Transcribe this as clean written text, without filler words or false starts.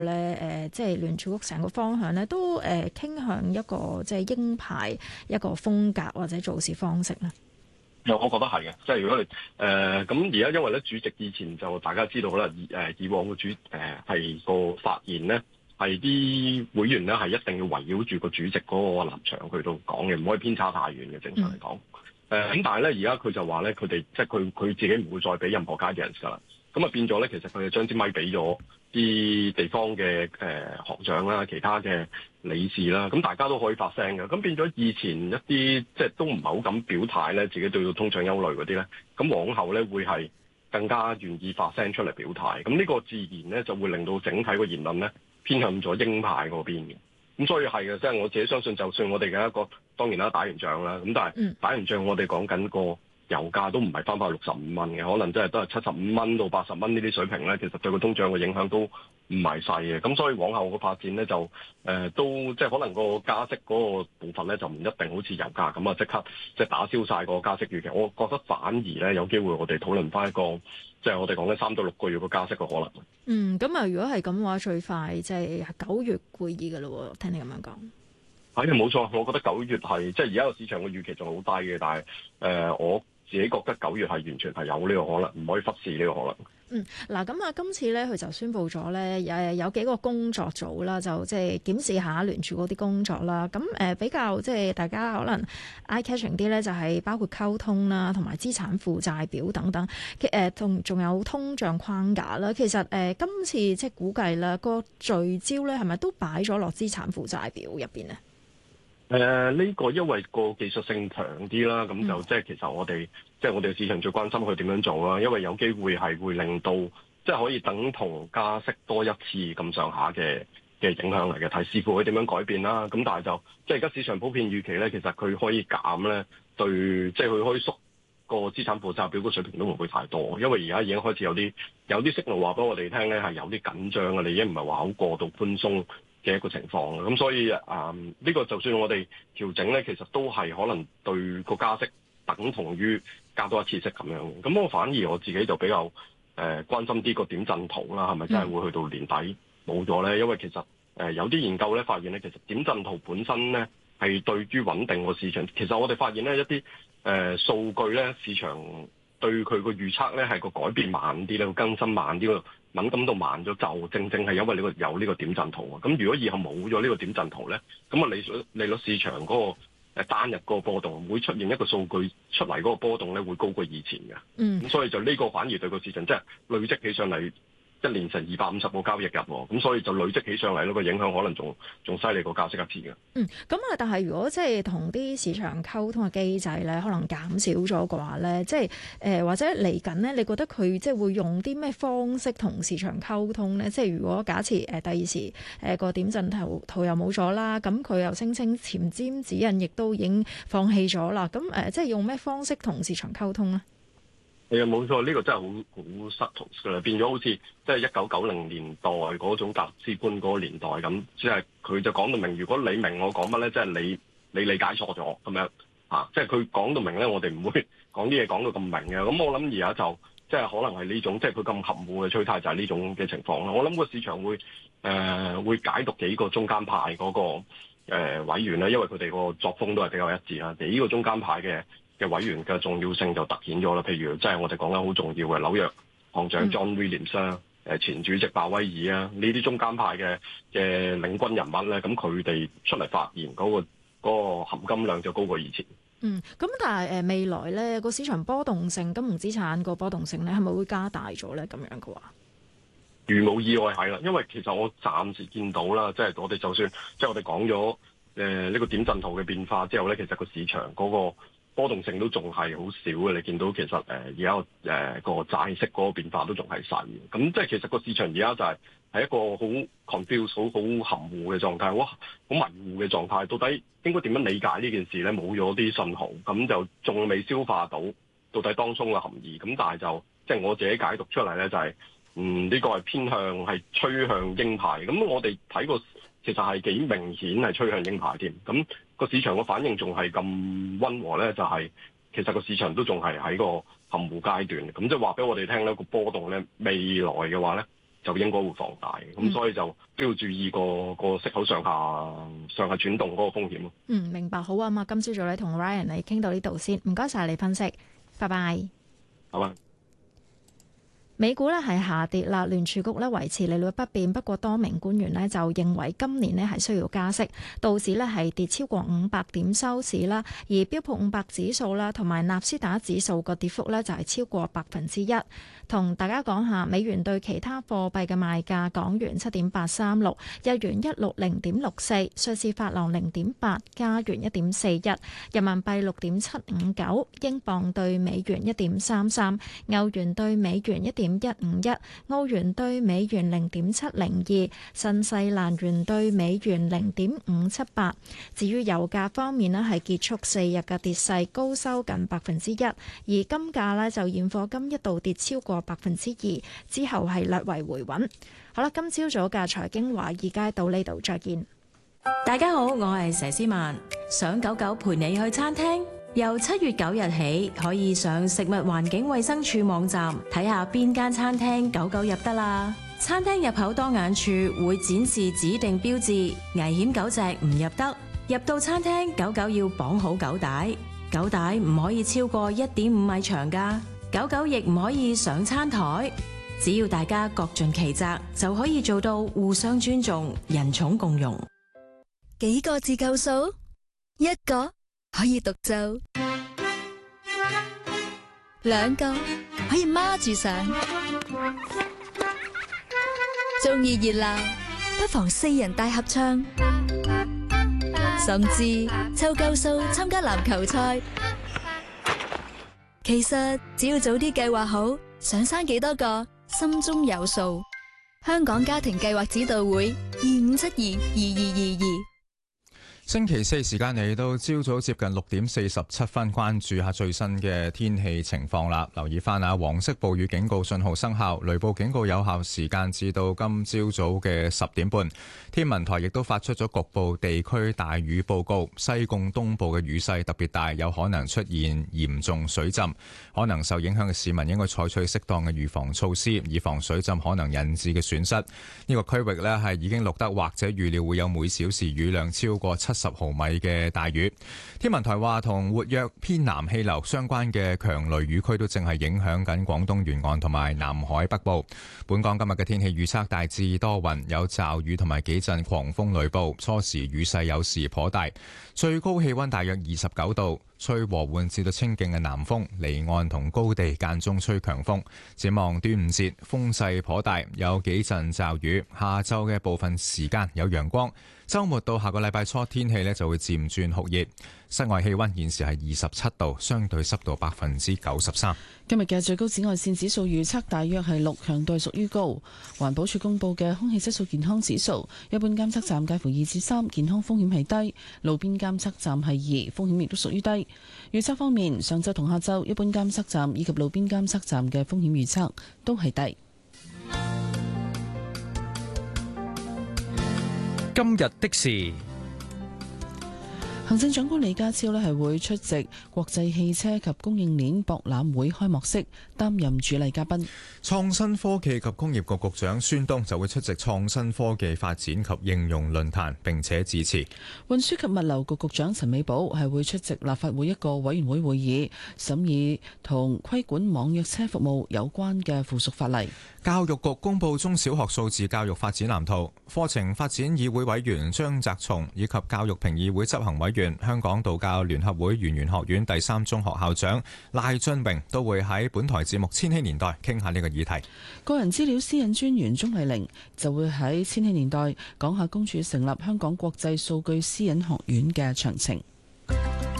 咧，即係聯儲局成個方向咧，都傾向一個即係鷹派一個風格或者做事方式咧。 我覺得係嘅，即係如果你咁而家因為咧主席以前就大家知道啦，以往嘅係個發言咧係啲會員咧係一定要圍繞住個主席嗰個立場去到講嘅，唔可以偏差太遠嘅。正常嚟講，咁但係咧而家佢就話咧佢哋即係佢自己唔會再俾任何 guidance 㗎啦。咁啊變咗咧，其實佢就將支咪俾咗啲地方嘅行長啦、其他嘅理事啦，咁大家都可以發聲嘅。咁變咗以前一啲即係都唔係好敢表態咧，自己對到通脹憂慮嗰啲咧，咁往後咧會係更加願意發聲出嚟表態。咁呢個自然咧就會令到整體個言論咧偏向咗鷹派嗰邊嘅。咁所以係嘅，即係我自己相信，就算我哋嘅一個當然啦打完仗啦，咁但係打完仗我哋講緊個油價都唔係翻返去65蚊嘅，可能真係都係75蚊到80蚊呢啲水平咧，其實對個通脹嘅影響都唔係細嘅。咁所以往後個發展咧就都即係可能個加息嗰個部分咧就唔一定好似油價咁啊，即刻即係打消晒個加息預期。我覺得反而咧有機會我哋討論翻一個即係我哋講緊3到6個月個加息嘅可能。 咁啊，如果係咁嘅話，最快即係9月會議㗎咯喎，聽你咁樣講。 係冇錯，我覺得9月係即係而家個市場嘅預期仲好低嘅，但係我自己覺得9月係完全係有呢個可能，唔可以忽視呢個可能。 嗱咁啊，今次咧佢就宣布咗咧，有幾個工作組啦，就即係檢視下聯儲嗰啲工作啦。咁比較即係大家可能 eye catching 啲咧，就係包括溝通啦，同埋資產負債表等等。仲有通脹框架啦。其實今次即係估計啦，個聚焦咧係咪都擺咗落資產負債表入邊呢？ 呢個因為個技術性強啲啦，咁就即係其實我哋即係我哋市場最關心佢點樣做啦，因為有機會係會令到即係可以等同加息多一次咁上下嘅影響嚟嘅，睇視乎佢點樣改變啦。咁但係就即係而家市場普遍預期咧，其實佢可以減咧，對即係佢可以縮個資產負債表個水平都唔會太多，因為而家已經開始有啲息怒話俾我哋聽咧，係有啲緊張嘅，你已經唔係話好過度寬鬆嘅一個情況。咁所以呢個就算我哋調整咧，其實都係可能對個加息等同於加多一次息咁樣。咁我反而我自己就比較關心啲個點陣圖啦，係咪真係會去到年底冇咗咧？因為其實有啲研究咧發現咧，其實點陣圖本身咧係對於穩定個市場，其實我哋發現咧一啲數據咧市場對佢個預測咧係個改變慢啲咧，個更新慢啲，個敏感度慢咗，就正正係因為有呢個點陣圖啊。咁如果以後冇咗呢個點陣圖咧，咁啊利率市場嗰個單日個波動會出現一個數據出嚟嗰個波動咧會高過以前嘅。咁所以就呢個反而對個市場即係累積起上嚟。一年成250個交易日喎，咁所以就累積起上嚟咯，個影響可能仲犀利過加息一次嘅。 咁啊，但係如果即係同啲市場溝通嘅機制咧，可能減少咗嘅話咧，即係或者嚟緊咧，你覺得佢即係會用啲咩方式同市場溝通咧？即係如果假設第二時個點陣圖又冇咗啦，咁佢又聲稱前瞻指引亦都已經放棄咗啦，咁即係用咩方式同市場溝通咧？ 係啊，冇錯，呢個真係好失途㗎啦，變咗好似即係1990年代嗰種格斯潘嗰個年代咁，即係佢就講到明，如果你明我講乜咧，即係你理解錯咗咁樣嚇，即係佢講到明咧，我哋唔會講啲嘢講到咁明嘅。咁我諗而家就即係可能係呢種，即係佢咁含糊嘅趨態就係呢種嘅情況啦。我諗個市場會解讀幾個中間派嗰個委員咧，因為佢哋個作風都係比較一致啦。呢個中間派嘅委員嘅重要性就突顯咗啦，譬如即係我哋講緊好重要嘅紐約行長 John Williams 啦，前主席鮑威爾啊，呢啲中間派嘅領軍人物咧，咁佢哋出嚟發言嗰個含金量就高過以前。 咁但係未來咧個市場波動性、金融資產個波動性咧，係咪會加大咗咧？咁樣嘅話， 如無意外係啦，因為其實我暫時見到啦，即係我哋就算即係我哋講咗呢個點陣圖嘅變化之後咧，其實個市場嗰個波動性都仲係好少嘅，你見到其實而家個債息嗰個變化都仲係細嘅，咁即係其實個市場而家就係一個好 confuse、好含糊嘅狀態，好迷糊嘅狀態。到底應該點樣理解呢件事咧？冇咗啲信號，咁就仲未消化到底當中嘅含義。咁但係就即係我自己解讀出嚟咧，就係呢個係偏向係趨向鷹派。咁我哋睇過其實係幾明顯係趨向鷹派添。咁個市場嘅反應仲係咁溫和咧，就係其實個市場都仲係喺個含糊階段。咁即係話俾我哋聽咧，個波動咧未來嘅話咧， 就應該會放大。咁所以就都要注意個息口上下轉動嗰個風險咯。 明白。好啊，咁啊，今朝早咧同 Ryan 你傾到呢度先，唔該晒你分析，拜拜。 好啊。 美股咧係下跌啦，聯儲局咧維持利率不變，不過多名官員咧就認為今年咧係需要加息，道指咧係跌超過500點收市啦，而標普500指數啦同埋納斯達克指數個跌幅咧就係超過1%。同大家講下美元對其他貨幣嘅賣價：港元7.836，日元160.64，瑞士法郎0.8，加元1.41，人民幣6.759，英鎊對美元1.33，歐元對美元1.151，澳元對美元0.702，新西蘭元對美元0.578。至於油價方面咧，係結束4日嘅跌勢，高收近1%，而金價咧就現貨金一度跌超過2%，之後係略為回穩。好啦，今朝早嘅財經華爾街到呢度再見。 大家好，我係佘詩曼。想狗狗陪你去餐廳，由7月9日起可以上食物環境衛生署網站睇下邊間餐廳狗狗入得啦。餐廳入口當眼處會展示指定標誌，危險狗隻唔入得。入到餐廳，狗狗要綁好狗帶，狗帶唔可以超過1.5米長㗎。狗狗亦唔可以上餐台，只要大家各盡其責，就可以做到互相尊重、人寵共融。 幾個字夠數？一個可以獨奏，兩個可以孖住上。鍾意熱鬧，不妨4人大合唱，甚至湊夠數參加籃球賽。其實只要早啲計劃好，想生幾多個，心中有數。香港家庭計劃指導會25722222。 星期四時間嚟到朝早接近6:47，關注下最新嘅天氣情況啦。留意翻啊，黃色暴雨警告信號生效，雷暴警告有效時間至到今朝早嘅10點半。天文台亦都發出咗局部地區大雨報告，西貢東部嘅雨勢特別大，有可能出現嚴重水浸。可能受影響嘅市民應該採取適當嘅預防措施，以防水浸可能引致嘅損失。呢個區域呢係已經錄得或者預料會有每小時雨量超過70毫米嘅大雨。天文台話，同活躍偏南氣流相關嘅強雷雨區都正係影響緊廣東沿岸同埋南海北部。本港今日嘅天氣預測大致多雲，有驟雨同埋幾陣狂風雷暴，初時雨勢有時頗大，最高氣溫大約29度。吹和緩至到清勁嘅南風，離岸同高地間中吹強風。展望端午節，風勢頗大，有幾陣驟雨。下週嘅部分時間有陽光，週末到下個禮拜初天氣呢就會漸轉酷熱。室外氣溫現時係27度，相對濕度93%。 今日嘅最高紫外線指數預測大約係6，強度屬於高。環保署公布嘅空氣質素健康指數，一般監測站介乎2至3，健康風險係低；路邊監測站係2，風險亦都屬於低。預測方面，上晝同下晝一般監測站以及路邊監測站嘅風險預測都係低。 今日的事， 行政長官李家超係會出席國際汽車及供應鏈博覽會開幕式，擔任主禮嘉賓。 創新科技及工業局局長孫東就會出席創新科技發展及應用論壇，並且致辭。 運輸及物流局局長陳美寶係會出席立法會一個委員會會議，審議同規管網約車服務有關嘅附屬法例。 教育局公布中小學數字教育發展藍圖，課程發展議會委員張澤松以及教育評議會執行委員香港道教聯合會圓玄學院第3中學校長賴俊榮都會喺本台節目《千禧年代》傾下呢個議題。 個人資料私隱專員鍾麗玲就會喺《千禧年代》講下公署成立香港國際數據私隱學院嘅詳情。